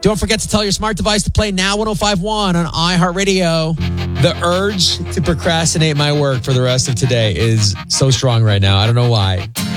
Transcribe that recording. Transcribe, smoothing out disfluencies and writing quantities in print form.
Don't forget to tell your smart device to play Now 105.1 on iHeartRadio. The urge to procrastinate my work for the rest of today is so strong right now. I don't know why.